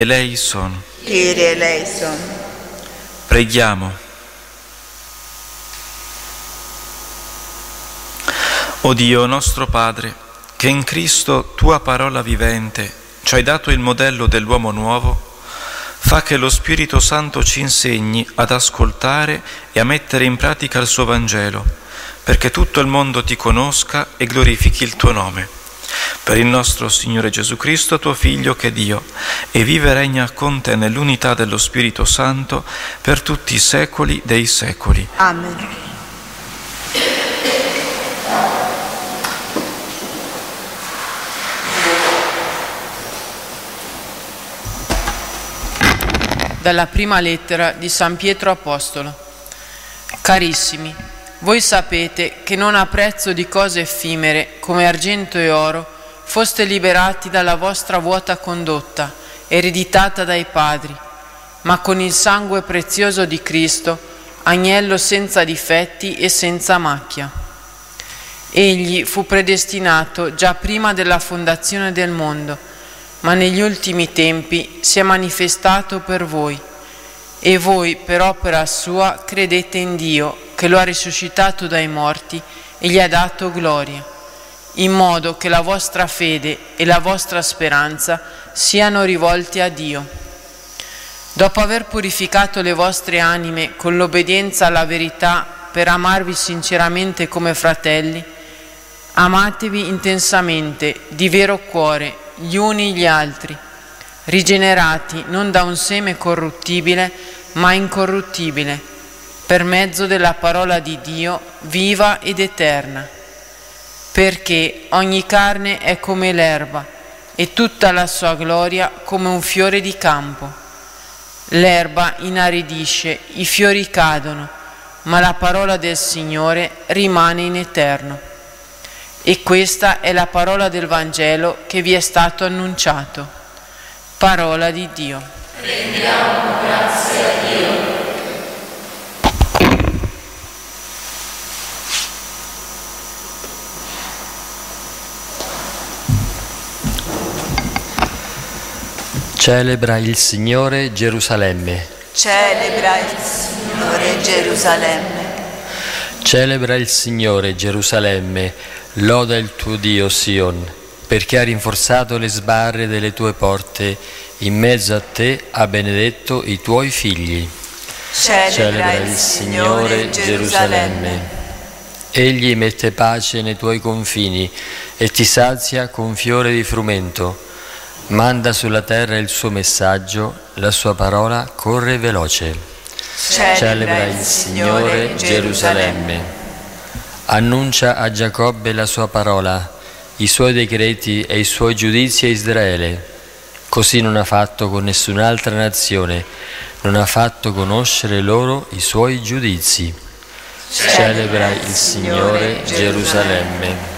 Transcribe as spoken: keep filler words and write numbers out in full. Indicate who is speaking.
Speaker 1: eleison.
Speaker 2: Kyrie eleison.
Speaker 1: Preghiamo. O Dio nostro Padre, che in Cristo, tua parola vivente, ci hai dato il modello dell'uomo nuovo, fa che lo Spirito Santo ci insegni ad ascoltare e a mettere in pratica il suo Vangelo, perché tutto il mondo ti conosca e glorifichi il tuo nome. Per il nostro Signore Gesù Cristo, tuo Figlio, che è Dio, e vive e regna con te nell'unità dello Spirito Santo per tutti i secoli dei secoli.
Speaker 2: Amen.
Speaker 3: Dalla prima lettera di San Pietro Apostolo. Carissimi, voi sapete che non a prezzo di cose effimere, come argento e oro, foste liberati dalla vostra vuota condotta, ereditata dai padri, ma con il sangue prezioso di Cristo, agnello senza difetti e senza macchia. Egli fu predestinato già prima della fondazione del mondo, ma negli ultimi tempi si è manifestato per voi, e voi per opera sua credete in Dio, che lo ha risuscitato dai morti e gli ha dato gloria, in modo che la vostra fede e la vostra speranza siano rivolti a Dio. Dopo aver purificato le vostre anime con l'obbedienza alla verità per amarvi sinceramente come fratelli, amatevi intensamente, di vero cuore, gli uni gli altri, rigenerati non da un seme corruttibile, ma incorruttibile, per mezzo della parola di Dio, viva ed eterna. Perché ogni carne è come l'erba, e tutta la sua gloria come un fiore di campo. L'erba inaridisce, i fiori cadono, ma la parola del Signore rimane in eterno. E questa è la parola del Vangelo che vi è stato annunciato. Parola di Dio.
Speaker 4: Rendiamo grazie a Dio.
Speaker 5: Celebra il Signore Gerusalemme.
Speaker 2: Celebra il Signore Gerusalemme.
Speaker 5: Celebra il Signore Gerusalemme, loda il tuo Dio Sion, perché ha rinforzato le sbarre delle tue porte, in mezzo a te ha benedetto i tuoi figli.
Speaker 2: Celebra,
Speaker 5: Celebra il Signore Gerusalemme. Egli mette pace nei tuoi confini e ti sazia con fiore di frumento. Manda sulla terra il suo messaggio, la sua parola corre veloce. Celebra il Signore Gerusalemme. Annuncia a Giacobbe la sua parola, i suoi decreti e i suoi giudizi a Israele. Così non ha fatto con nessun'altra nazione, non ha fatto conoscere loro i suoi giudizi. Celebra il Signore Gerusalemme.